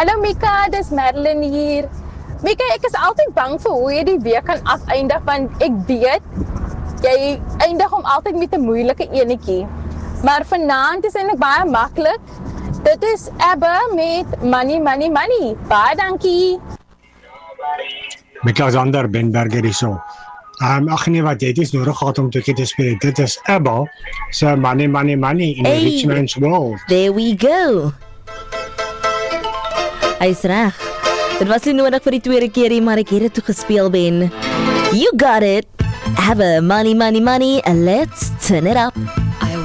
Hallo Mika, dis Madeline hier. Mika, ek is altyd bang vir hoe jy die week kan afeindig, want ek weet, jy eindig hom altyd met 'n moeilike enetjie. Maar vanaand is eintlik baie maklik. Dit is ABBA met Money, Money, Money. Baie dankie. Mika Zander, Benberger hierso. Ag nee, wat jy het is nodig gehad om te speel. Dit is ABBA se Money, Money, Money in Hey. Rich Man's World. There we go. Hy is reg. Dit was nie nodig vir die tweede keer, maar ek het dit toe gespeel, Ben. You got it. Have a money, money, money, and let's turn it up.